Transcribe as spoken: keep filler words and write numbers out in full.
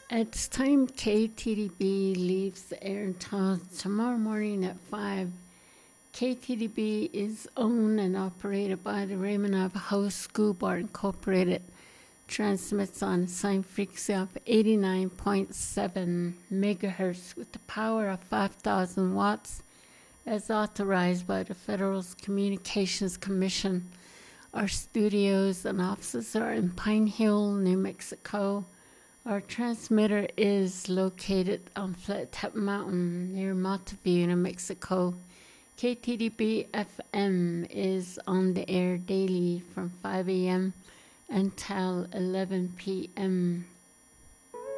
It's time K T D B leaves the air until tomorrow morning at five. K T D B is owned and operated by the Raymond Ave House School Board Incorporated. Transmits on a sign frequency of eighty-nine point seven megahertz with the power of five thousand watts as authorized by the Federal Communications Commission. Our studios and offices are in Pine Hill, New Mexico. Our transmitter is located on Flat Top Mountain near Monteview, New Mexico. K T D B F M is on the air daily from five a.m. until eleven p.m.